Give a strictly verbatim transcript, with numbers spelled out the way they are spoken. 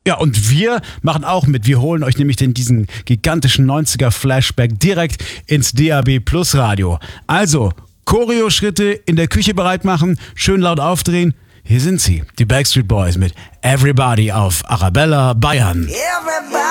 Ja, und wir machen auch mit. Wir holen euch nämlich den, diesen gigantischen neunziger-Flashback direkt ins D A B Plus Radio. Also, Choreo-Schritte in der Küche bereit machen, schön laut aufdrehen. Hier sind sie, die Backstreet Boys mit Everybody auf Arabella Bayern. Everybody.